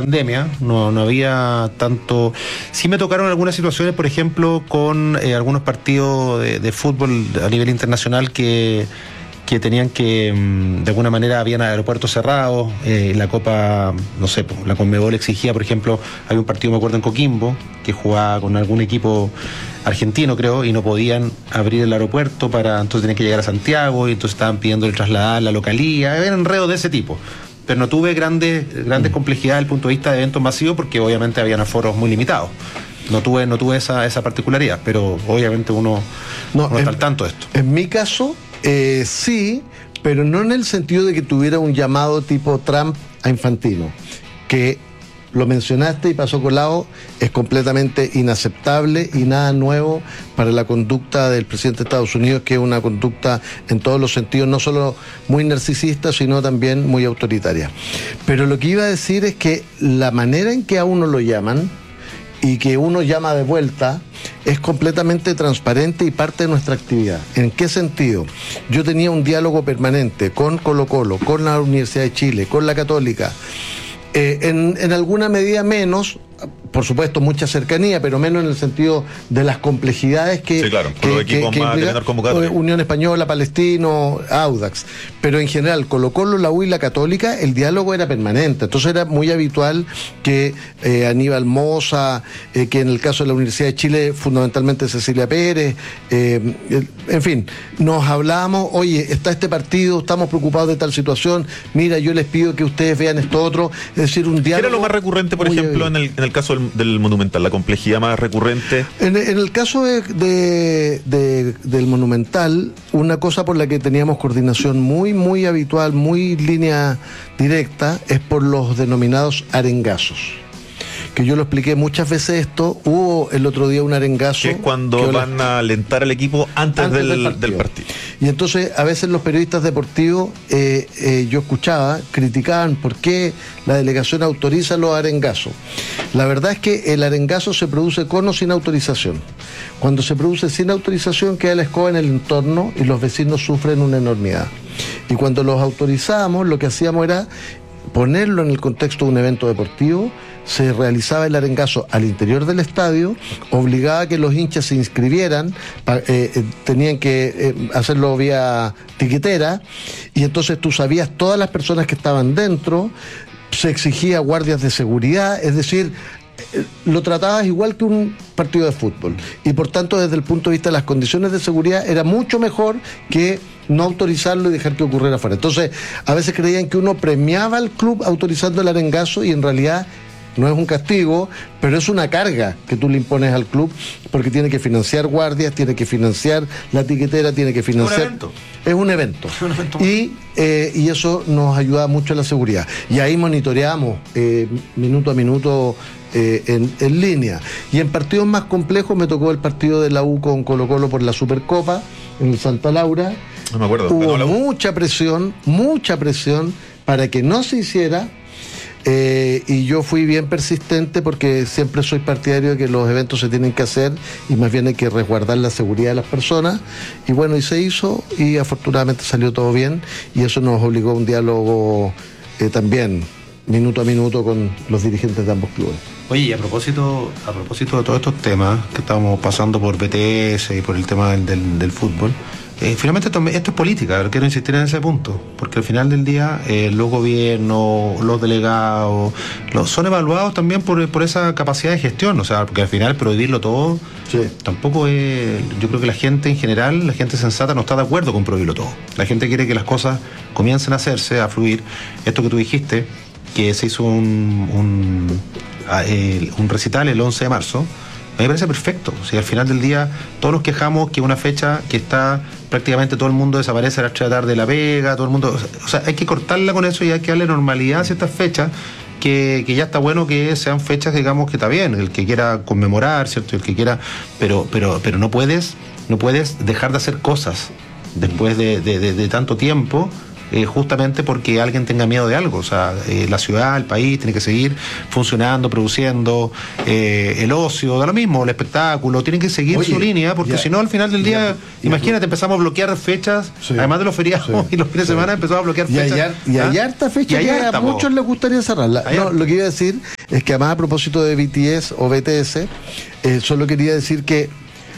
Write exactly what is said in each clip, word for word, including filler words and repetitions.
pandemia, no, no había tanto. Sí me tocaron algunas situaciones, por ejemplo, con eh, algunos partidos de, de fútbol a nivel internacional que que tenían que, de alguna manera, habían aeropuertos cerrados, eh, la Copa, no sé, la Conmebol exigía, por ejemplo, había un partido, me acuerdo, en Coquimbo, que jugaba con algún equipo argentino, creo, y no podían abrir el aeropuerto, para entonces tenían que llegar a Santiago, y entonces estaban pidiendo el trasladar la localía, había enredos de ese tipo. Pero no tuve grandes, grandes complejidades desde el punto de vista de eventos masivos, porque obviamente habían aforos muy limitados. No tuve, no tuve esa, esa particularidad, pero obviamente uno no, no está al tanto de esto. En mi caso, eh, sí, pero no en el sentido de que tuviera un llamado tipo Trump a Infantino, que lo mencionaste y pasó colado, es completamente inaceptable y nada nuevo para la conducta del presidente de Estados Unidos, que es una conducta en todos los sentidos, no solo muy narcisista, sino también muy autoritaria. Pero lo que iba a decir es que la manera en que a uno lo llaman y que uno llama de vuelta es completamente transparente y parte de nuestra actividad. ¿En qué sentido? Yo tenía un diálogo permanente con Colo-Colo, con la Universidad de Chile, con la Católica, eh, en, en alguna medida menos, por supuesto mucha cercanía, pero menos en el sentido de las complejidades que... Sí, claro, con los equipos que, que más de menor convocatoria. Unión Española, Palestino, Audax. Pero en general, Colo-Colo, la U y la Católica, el diálogo era permanente. Entonces era muy habitual que eh, Aníbal Mosa, eh, que en el caso de la Universidad de Chile, fundamentalmente Cecilia Pérez, eh, en fin, nos hablábamos, oye, está este partido, estamos preocupados de tal situación, mira, yo les pido que ustedes vean esto otro, es decir, un diálogo... ¿Qué era lo más recurrente, por ejemplo, en el, en el caso del, del Monumental, la complejidad más recurrente? En, en el caso de, de, de, del Monumental, una cosa por la que teníamos coordinación muy, muy habitual, muy línea directa, es por los denominados arengazos. Que yo lo expliqué muchas veces esto. Hubo el otro día un arengazo. Que es cuando que van a alentar al equipo antes, antes del, del, partido. del partido. Y entonces a veces los periodistas deportivos, eh, eh, yo escuchaba, criticaban por qué la delegación autoriza los arengazos. La verdad es que el arengazo se produce con o sin autorización. Cuando se produce sin autorización queda la escoba en el entorno y los vecinos sufren una enormidad. Y cuando los autorizábamos, lo que hacíamos era ponerlo en el contexto de un evento deportivo. Se realizaba el arengazo al interior del estadio, obligaba a que los hinchas se inscribieran, eh, eh, tenían que eh, hacerlo vía tiquetera, y entonces tú sabías todas las personas que estaban dentro, se exigía guardias de seguridad, es decir, eh, lo tratabas igual que un partido de fútbol, y por tanto desde el punto de vista de las condiciones de seguridad era mucho mejor que no autorizarlo y dejar que ocurriera afuera. Entonces a veces creían que uno premiaba al club autorizando el arengazo, y en realidad no es un castigo, pero es una carga que tú le impones al club, porque tiene que financiar guardias, tiene que financiar la tiquetera, tiene que financiar... Es un evento. Es un evento. Es un evento. Y, eh, y eso nos ayuda mucho a la seguridad. Y ahí monitoreamos eh, minuto a minuto eh, en, en línea. Y en partidos más complejos me tocó el partido de la U con Colo-Colo por la Supercopa, en el Santa Laura. No me acuerdo. Hubo mucha presión, mucha presión para que no se hiciera. Eh, y yo fui bien persistente, porque siempre soy partidario de que los eventos se tienen que hacer y más bien hay que resguardar la seguridad de las personas, y bueno, y se hizo, y afortunadamente salió todo bien, y eso nos obligó a un diálogo eh, también minuto a minuto con los dirigentes de ambos clubes. Oye, y a propósito, a propósito de todos estos temas que estamos pasando por B T S y por el tema del, del, del fútbol, Eh, finalmente esto, esto es política, quiero insistir en ese punto, porque al final del día eh, los gobiernos, los delegados, los, son evaluados también por, por esa capacidad de gestión, o sea, porque al final prohibirlo todo, sí, tampoco es, yo creo que la gente en general, la gente sensata no está de acuerdo con prohibirlo todo. La gente quiere que las cosas comiencen a hacerse, a fluir. Esto que tú dijiste, que se hizo un, un, eh, un recital el once de marzo, a mí me parece perfecto. O sea, al final del día todos nos quejamos que una fecha que está prácticamente todo el mundo desaparece a las tres de la tarde de La Vega, todo el mundo, o sea, hay que cortarla con eso y hay que darle normalidad a ciertas fechas, que, que ya está bueno que sean fechas, digamos, que está bien, el que quiera conmemorar, ¿cierto? El que quiera, pero pero pero no puedes no puedes dejar de hacer cosas después de, de, de, de tanto tiempo. Eh, justamente porque alguien tenga miedo de algo. O sea, eh, la ciudad, el país tiene que seguir funcionando, produciendo, eh, el ocio, da lo mismo, el espectáculo, tienen que seguir Oye, su línea, porque si no, al final del día, ya, ya, imagínate, ya, empezamos a bloquear fechas, sí, además de los feriados, sí, y los fines sí, de semana empezamos a bloquear y fechas. Hay, y hay harta fecha que a muchos les gustaría cerrarla. No, lo que iba a decir es que además a propósito de B T S o B T S, eh, solo quería decir que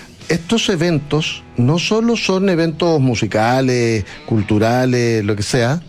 estos eventos no solo son eventos musicales, culturales, lo que sea,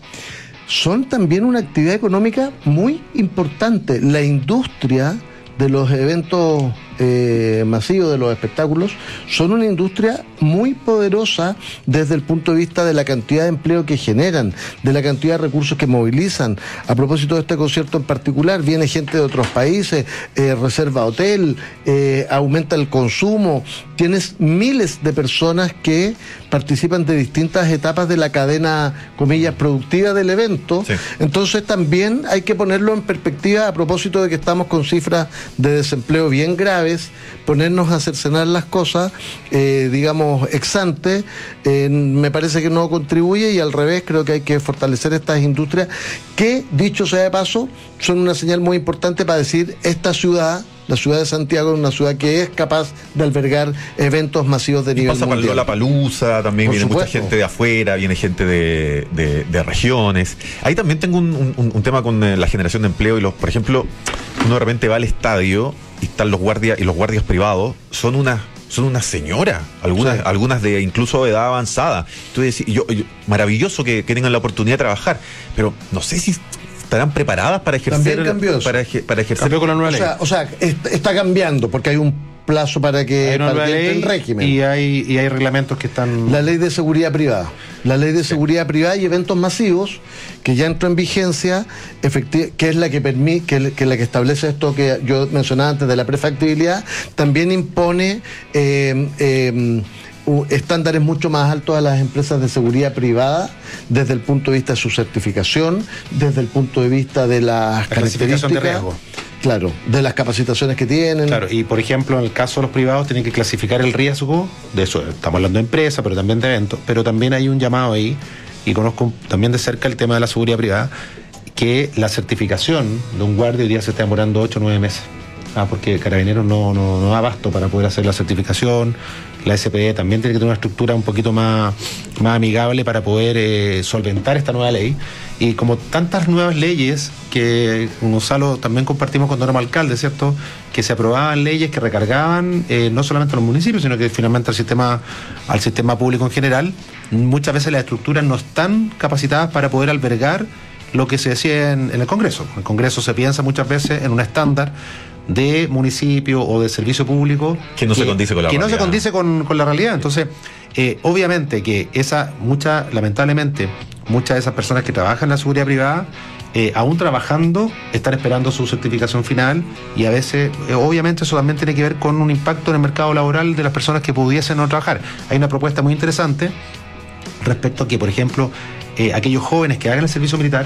son también una actividad económica muy importante. La industria de los eventos eh, masivos, de los espectáculos, son una industria muy poderosa desde el punto de vista de la cantidad de empleo que generan, de la cantidad de recursos que movilizan. A propósito de este concierto en particular, viene gente de otros países, eh, reserva hotel, eh, aumenta el consumo, tienes miles de personas que participan de distintas etapas de la cadena, comillas, productiva del evento. Sí. Entonces también hay que ponerlo en perspectiva a propósito de que estamos con cifras de desempleo bien graves, ponernos a cercenar las cosas, eh, digamos, ex ante, eh, me parece que no contribuye, y al revés, creo que hay que fortalecer estas industrias que, dicho sea de paso, son una señal muy importante para decir, esta ciudad, la ciudad de Santiago, es una ciudad que es capaz de albergar eventos masivos de y nivel pasa mundial. Pasa para Lollapalooza, también Por viene supuesto. Mucha gente de afuera, viene gente de, de, de regiones. Ahí también tengo un, un, un tema con eh, la generación de empleo y los, por ejemplo, uno de repente va al estadio y están los guardias, y los guardias privados son unas son una señora, algunas, sí. algunas de incluso de edad avanzada. Entonces, yo, yo, maravilloso que, que tengan la oportunidad de trabajar, pero no sé si estarán preparadas para ejercer para, para ejercer con la nueva ley. O sea, o sea, está cambiando porque hay un plazo para que, para que entre en régimen. Y hay, y hay reglamentos que están... La ley de seguridad privada. La ley de seguridad sí. privada y eventos masivos, que ya entró en vigencia, efecti- que es la que permite, que, que la que establece esto que yo mencionaba antes de la prefactibilidad, también impone eh, eh, estándares mucho más altos a las empresas de seguridad privada desde el punto de vista de su certificación, desde el punto de vista de las la características de riesgo. Claro, de las capacitaciones que tienen. Claro, y por ejemplo, en el caso de los privados tienen que clasificar el riesgo, de eso estamos hablando de empresas, pero también de eventos, pero también hay un llamado ahí, y conozco también de cerca el tema de la seguridad privada, que la certificación de un guardia hoy día se está demorando ocho o nueve meses. Ah, porque Carabineros no, no, no da abasto para poder hacer la certificación. La S P E también tiene que tener una estructura un poquito más, más amigable para poder eh, solventar esta nueva ley. Y como tantas nuevas leyes que Gonzalo también compartimos cuando éramos alcaldes, ¿cierto? Que se aprobaban leyes que recargaban eh, no solamente a los municipios, sino que finalmente al sistema, al sistema público en general. Muchas veces las estructuras no están capacitadas para poder albergar lo que se decía en, en el Congreso. En el Congreso se piensa muchas veces en un estándar de municipio o de servicio público que no que, se condice con la que realidad. no se condice con, con la realidad. Entonces, eh, obviamente que esa, mucha, lamentablemente, muchas de esas personas que trabajan en la seguridad privada, eh, aún trabajando, están esperando su certificación final, y a veces, eh, obviamente, eso también tiene que ver con un impacto en el mercado laboral de las personas que pudiesen no trabajar. Hay una propuesta muy interesante respecto a que, por ejemplo, eh, aquellos jóvenes que hagan el servicio militar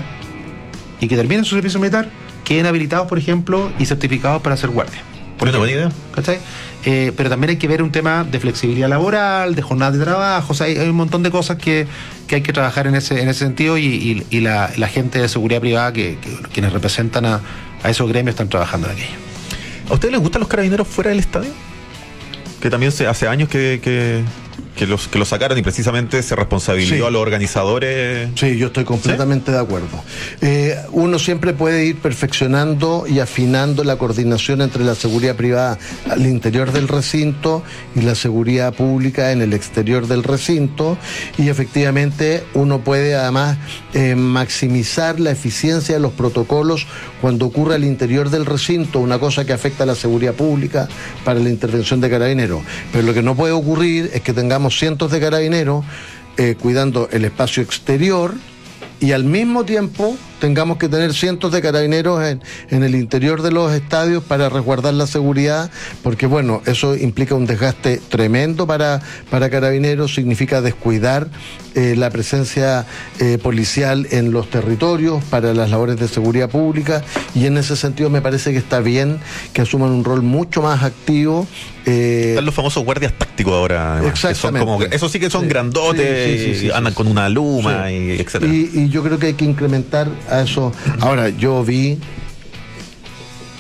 y que terminen su servicio militar queden habilitados, por ejemplo, y certificados para ser guardia. Por una buena idea. ¿Cachai? Eh, pero también hay que ver un tema de flexibilidad laboral, de jornada de trabajo, o sea, hay, hay un montón de cosas que, que hay que trabajar en ese, en ese sentido, y, y, y la, la gente de seguridad privada, que, que quienes representan a, a esos gremios, están trabajando en aquello. ¿A ustedes les gustan los Carabineros fuera del estadio? Que también se, hace años que... que... Que los, que los sacaron y precisamente se responsabilizó sí. a los organizadores. Sí, yo estoy completamente ¿Sí? de acuerdo. Eh, uno siempre puede ir perfeccionando y afinando la coordinación entre la seguridad privada al interior del recinto y la seguridad pública en el exterior del recinto, y efectivamente uno puede además eh, maximizar la eficiencia de los protocolos cuando ocurre al interior del recinto, una cosa que afecta a la seguridad pública para la intervención de Carabineros. Pero lo que no puede ocurrir es que tengamos cientos de carabineros eh, cuidando el espacio exterior, y al mismo tiempo tengamos que tener cientos de carabineros en, en el interior de los estadios para resguardar la seguridad, porque bueno, eso implica un desgaste tremendo para, para Carabineros, significa descuidar eh, la presencia eh, policial en los territorios para las labores de seguridad pública, y en ese sentido me parece que está bien que asuman un rol mucho más activo. Eh, Están los famosos guardias tácticos ahora, además, exactamente. Que son como, eso sí que son sí, grandotes, sí, sí, sí, sí, andan sí, con una luma, sí. y etcétera. Y, y yo creo que hay que incrementar a eso. Ahora, yo vi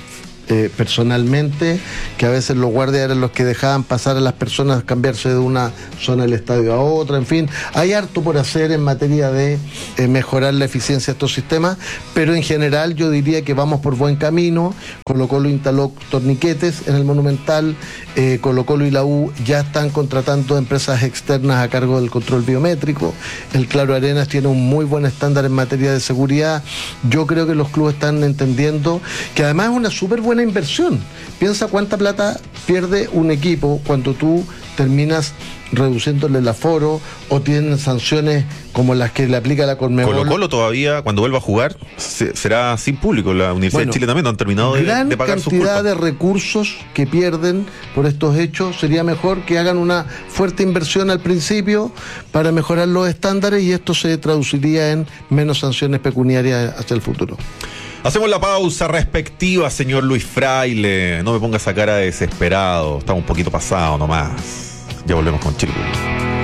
eh, personalmente, que a veces los guardias eran los que dejaban pasar a las personas, cambiarse de una zona del estadio a otra, en fin, hay harto por hacer en materia de eh, mejorar la eficiencia de estos sistemas, pero en general yo diría que vamos por buen camino. Colo-Colo instaló torniquetes en el Monumental, eh, Colo-Colo y la U ya están contratando empresas externas a cargo del control biométrico, el Claro Arenas tiene un muy buen estándar en materia de seguridad. Yo creo que los clubes están entendiendo que además es una súper buena inversión. Piensa cuánta plata pierde un equipo cuando tú terminas reduciéndole el aforo o tienen sanciones como las que le aplica la Conmebol. Colo-Colo todavía, cuando vuelva a jugar, se, será sin público. La Universidad bueno, de Chile también no han terminado de, de pagar sus culpas. Gran cantidad de recursos que pierden por estos hechos. Sería mejor que hagan una fuerte inversión al principio para mejorar los estándares, y esto se traduciría en menos sanciones pecuniarias hacia el futuro. Hacemos la pausa respectiva, señor Luis Fraile. No me ponga esa cara de desesperado. Estamos un poquito pasados nomás. Ya volvemos con Chile Público.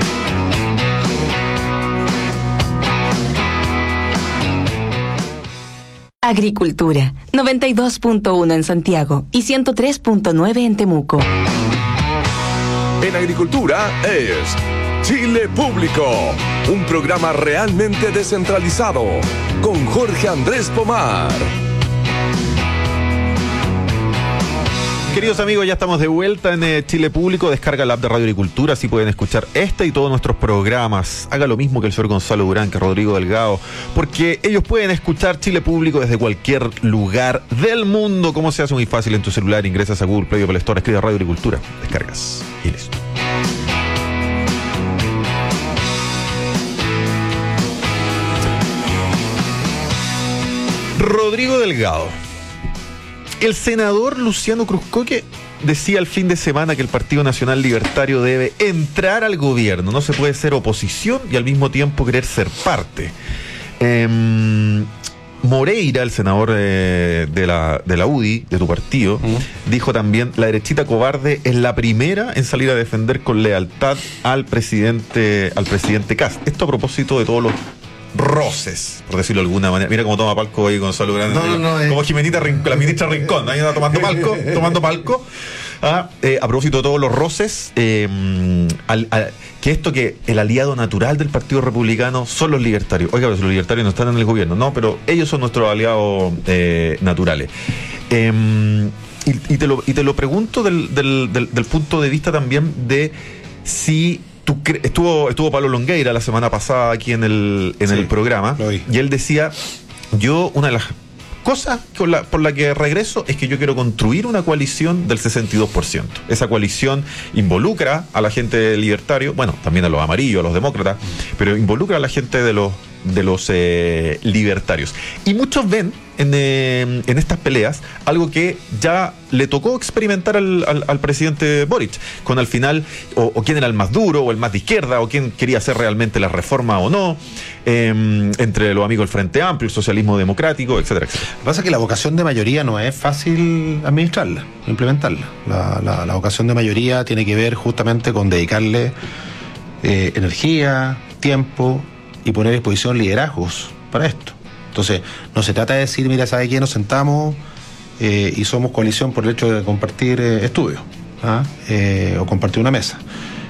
Agricultura, noventa y dos punto uno en Santiago y ciento tres punto nueve en Temuco. En Agricultura es Chile Público, un programa realmente descentralizado, con Jorge Andrés Pomar. Queridos amigos, ya estamos de vuelta en eh, Chile Público. Descarga la app de Radio Agricultura, así pueden escuchar este y todos nuestros programas. Haga lo mismo que el señor Gonzalo Durán, que Rodrigo Delgado, porque ellos pueden escuchar Chile Público desde cualquier lugar del mundo. ¿Cómo se hace? Muy fácil. En tu celular ingresas a Google Play o Play Store, escribe Radio Agricultura, descargas y listo. Rodrigo Delgado. El senador Luciano Cruzcoque decía el fin de semana que el Partido Nacional Libertario debe entrar al gobierno. No se puede ser oposición y al mismo tiempo querer ser parte. Eh, Moreira, el senador eh, de, la, de la U D I, de tu partido, uh-huh. dijo también: la derechita cobarde es la primera en salir a defender con lealtad al presidente, al presidente Kast. Esto a propósito de todos los roces, por decirlo de alguna manera. Mira cómo toma palco ahí Gonzalo Grande. No, no, no, como eh. Jimenita Rincón, la ministra Rincón, ahí anda tomando palco, tomando palco. Ah, eh, a propósito de todos los roces, eh, al, al, que esto que el aliado natural del Partido Republicano son los libertarios. Oiga, pero si los libertarios no están en el gobierno, no, pero ellos son nuestros aliados eh, naturales. Eh, y, y, te lo, y te lo pregunto del, del, del, del punto de vista también de si tú cre- estuvo estuvo Pablo Longueira la semana pasada aquí en el en sí, el programa, y él decía: yo, una de las cosas por la, por la que regreso es que yo quiero construir una coalición del sesenta y dos por ciento. Esa coalición involucra a la gente del libertario, bueno, también a los amarillos, a los demócratas, pero involucra a la gente de los de los eh, libertarios. Y muchos ven en, eh, en estas peleas algo que ya le tocó experimentar al, al, al presidente Boric, con al final o, o quién era el más duro o el más de izquierda, o quién quería hacer realmente la reforma o no, eh, entre los amigos del Frente Amplio, el socialismo democrático, etcétera, etcétera. Lo que pasa es que la vocación de mayoría no es fácil administrarla, implementarla. La, la, la vocación de mayoría tiene que ver justamente con dedicarle eh, energía, tiempo y poner a disposición liderazgos para esto. Entonces, no se trata de decir, mira, ¿sabe qué? Nos sentamos eh, y somos coalición por el hecho de compartir eh, estudios, ¿ah? eh, o compartir una mesa,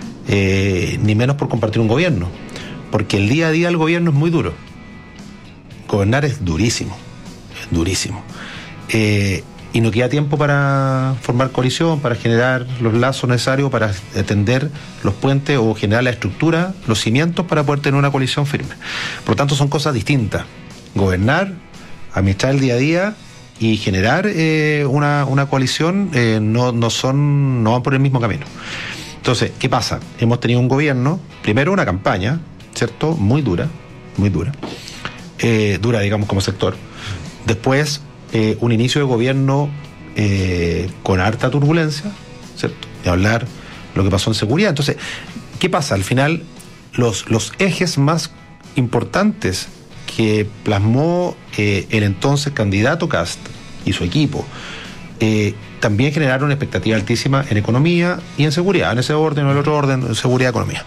eh, ni menos por compartir un gobierno, porque el día a día del gobierno es muy duro. Gobernar es durísimo, es durísimo. Eh, y no queda tiempo para formar coalición, para generar los lazos necesarios para tender los puentes o generar la estructura, los cimientos para poder tener una coalición firme. Por lo tanto, son cosas distintas. Gobernar, administrar el día a día y generar eh, una, una coalición eh, no, no son, no van por el mismo camino. Entonces, ¿qué pasa? Hemos tenido un gobierno, primero una campaña, ¿cierto? Muy dura, muy dura. Eh, dura, digamos, como sector. Después, Eh, un inicio de gobierno eh, con harta turbulencia, ¿cierto? De hablar lo que pasó en seguridad. Entonces, ¿qué pasa? Al final, los, los ejes más importantes que plasmó eh, el entonces candidato Kast y su equipo eh, también generaron expectativa altísima en economía y en seguridad, en ese orden o en el otro orden, en seguridad y economía.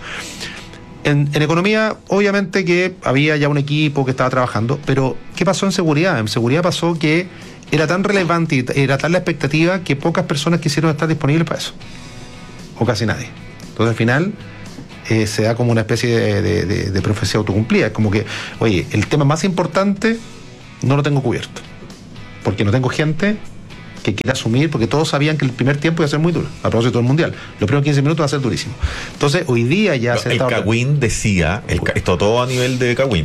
En, en economía, obviamente que había ya un equipo que estaba trabajando, pero ¿qué pasó en seguridad? En seguridad pasó que era tan relevante y era tan la expectativa que pocas personas quisieron estar disponibles para eso, o casi nadie. Entonces al final eh, se da como una especie de, de, de, de profecía autocumplida. Es como que, oye, el tema más importante no lo tengo cubierto, porque no tengo gente que quiera asumir, porque todos sabían que el primer tiempo iba a ser muy duro, a propósito del Mundial. Los primeros quince minutos va a ser durísimo. Entonces, hoy día ya no, se el está... Cagüín decía, el, esto todo a nivel de Cagüín,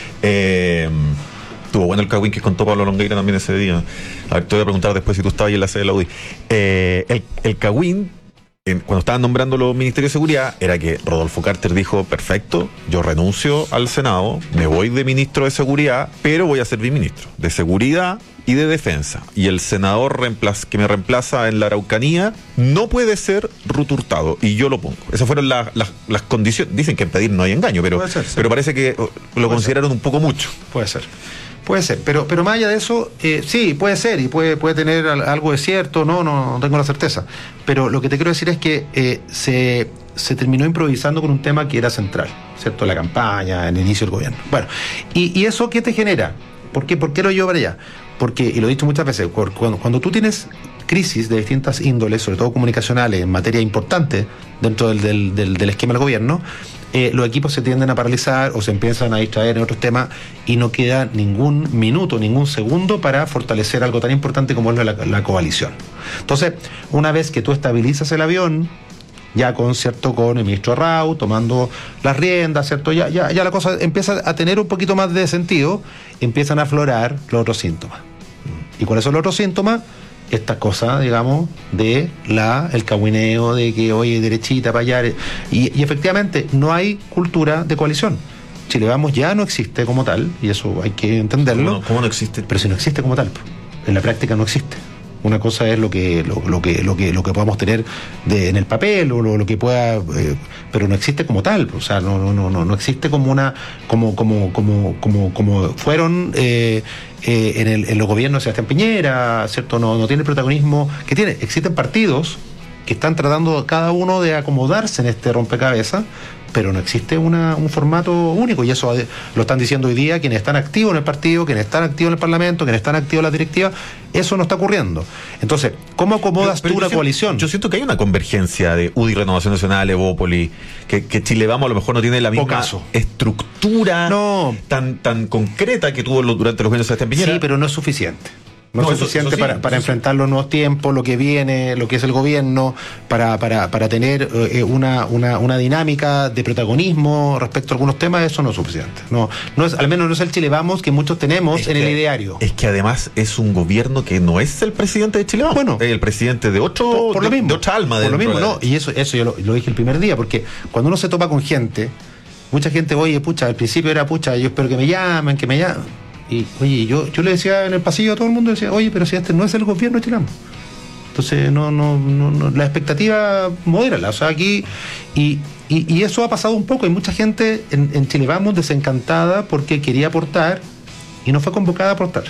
eh, tuvo bueno el Cagüín que contó Pablo Longueira también ese día. A ver, te voy a preguntar después si tú estabas ahí en la sede de la U D I. Eh, el, el Cagüín, eh, cuando estaban nombrando los ministerios de seguridad, era que Rodolfo Carter dijo, perfecto, yo renuncio al Senado, me voy de ministro de seguridad, pero voy a ser viceministro de seguridad y de defensa. Y el senador reemplaza, que me reemplaza en la Araucanía no puede ser Ruth Hurtado, y yo lo pongo. Esas fueron la, la, las condiciones. Dicen que en pedir no hay engaño, pero, ser, sí. pero parece que lo puede consideraron ser. un poco mucho. Puede ser. Puede ser, pero pero más allá de eso, eh, sí, puede ser y puede puede tener algo de cierto, no, no, no tengo la certeza. Pero lo que te quiero decir es que eh, se, se terminó improvisando con un tema que era central, ¿cierto? La campaña, el inicio del gobierno. Bueno, ¿y, y eso qué te genera? ¿Por qué, por qué lo llevo para allá? Porque, y lo he dicho muchas veces, cuando, cuando tú tienes crisis de distintas índoles, sobre todo comunicacionales, en materia importante dentro del, del, del, del esquema del gobierno, eh, los equipos se tienden a paralizar o se empiezan a distraer en otros temas y no queda ningún minuto, ningún segundo para fortalecer algo tan importante como es la, la coalición. Entonces, una vez que tú estabilizas el avión, ya con cierto con el ministro Rau tomando las riendas, cierto, ya, ya, ya la cosa empieza a tener un poquito más de sentido, empiezan a aflorar los otros síntomas. ¿Y cuáles son los otros síntomas? Esta cosa, digamos, de la el cagüineo, de que, oye, derechita para allá. Y, y efectivamente, no hay cultura de coalición. Chile Vamos ya no existe como tal, y eso hay que entenderlo. ¿Cómo no, cómo no existe? Pero si no existe como tal, en la práctica no existe. Una cosa es lo que lo, lo que lo que lo que podamos tener de, en el papel o lo, lo que pueda, eh, pero no existe como tal. O sea, no no no no existe como una como como como como como fueron eh, eh, en el en los gobiernos de Sebastián Piñera, cierto. No no tiene el protagonismo que tiene. Existen partidos que están tratando cada uno de acomodarse en este rompecabezas, pero no existe una, un formato único, y eso lo están diciendo hoy día quienes están activos en el partido, quienes están activos en el Parlamento, quienes están activos en las directivas. Eso no está ocurriendo. Entonces, ¿cómo acomodas pero, pero tú una siento, coalición? Yo siento que hay una convergencia de U D I, Renovación Nacional, Evópoli, que, que Chile Vamos a lo mejor no tiene la misma Pocaso. estructura no. tan, tan concreta que tuvo durante los gobiernos de Sebastián Piñera. Sí, pero no es suficiente. No, no es suficiente eso, eso sí, para, para enfrentar sí. los nuevos tiempos, lo que viene, lo que es el gobierno, para, para, para tener eh, una, una, una dinámica de protagonismo respecto a algunos temas. Eso no es suficiente. No, no es, al menos no es el Chile Vamos que muchos tenemos es en que, el ideario. Es que además es un gobierno que no es el presidente de Chile Vamos. Bueno, es el presidente de otro, por, por lo de, mismo, de otra alma. Por lo mismo, no. Y eso, eso yo lo, lo dije el primer día, porque cuando uno se topa con gente, mucha gente, oye, pucha, al principio era, pucha, yo espero que me llamen, que me llamen. Y, oye, yo, yo le decía en el pasillo a todo el mundo, decía, oye, pero si este no es el gobierno chileno. Entonces, no, no, no, no la expectativa modérala. O sea, aquí, y, y, y eso ha pasado un poco. Hay mucha gente en, en Chile Vamos desencantada porque quería aportar y no fue convocada a aportar.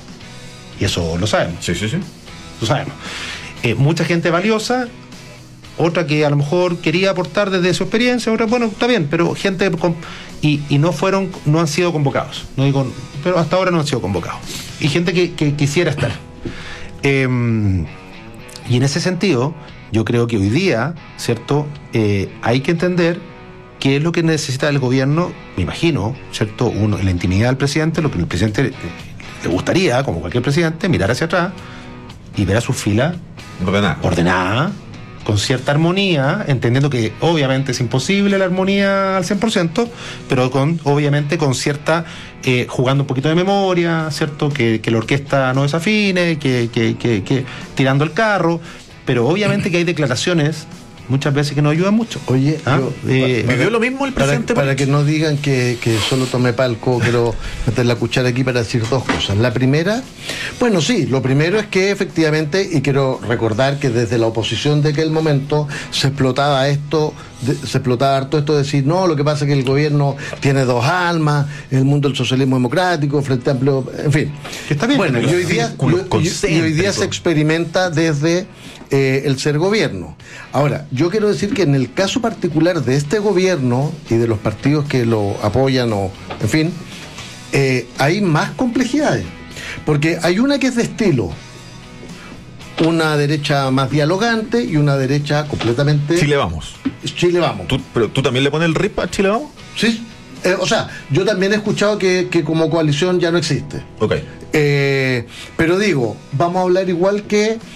Y eso lo sabemos. Sí, sí, sí. Lo sabemos. Eh, mucha gente valiosa, otra que a lo mejor quería aportar desde su experiencia, otra, bueno, está bien, pero gente con, y, y no fueron, no han sido convocados, no digo, pero hasta ahora no han sido convocados. Y gente que, que quisiera estar. Eh, y en ese sentido, yo creo que hoy día, ¿cierto? Eh, hay que entender qué es lo que necesita el gobierno, me imagino, ¿cierto? Uno, en la intimidad del presidente, lo que el presidente eh, le gustaría, como cualquier presidente, mirar hacia atrás y ver a su fila ordenada. ordenada, con cierta armonía, entendiendo que obviamente es imposible la armonía al cien por ciento, pero con obviamente con cierta, eh, jugando un poquito de memoria, ¿cierto? Que, que la orquesta no desafine, que, que, que, que tirando el carro, pero obviamente que hay declaraciones muchas veces que no ayudan mucho. Oye, ¿Ah? yo, eh, para, ¿vivió lo mismo el presidente? Para, para que no digan que, que solo tomé palco, quiero meter la cuchara aquí para decir dos cosas. La primera, bueno, sí, lo primero es que efectivamente, y quiero recordar que desde la oposición de aquel momento se explotaba esto, de, se explotaba harto esto de decir, no, lo que pasa es que el gobierno tiene dos almas, el mundo del socialismo democrático, Frente Amplio, en fin. Está bien, bueno, y hoy día, y, y hoy día se experimenta desde Eh, el ser gobierno. Ahora, yo quiero decir que en el caso particular de este gobierno y de los partidos que lo apoyan o, en fin, eh, hay más complejidades. Porque hay una que es de estilo, una derecha más dialogante y una derecha completamente... Chile vamos. Chile vamos. ¿Tú, pero tú también le pones el R I P a Chile vamos? Sí. Eh, o sea, yo también he escuchado que, que como coalición ya no existe. Ok. Eh, pero digo, vamos a hablar igual que